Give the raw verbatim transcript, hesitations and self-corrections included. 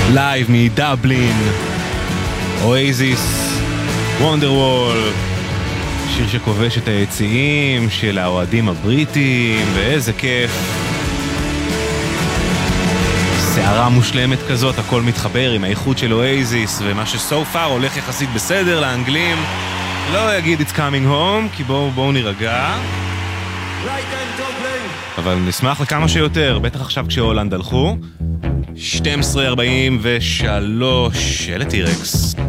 לייב מדבלין, אואזיס, וונדרוול, שיר שכובש את היציעים של האוהדים הבריטים, ואיזה כיף. שערה מושלמת כזאת, הכל מתחבר עם האיכות של אואזיס, ומה שסו פאר הולך יחסית בסדר לאנגלים. לא אגיד it's coming home, כי בואו בוא נרגע. אבל נשמח לכמה שיותר, בטח עכשיו כשהולנד הלכו. שתים עשרה ארבעים ושלוש, אלה טירקס.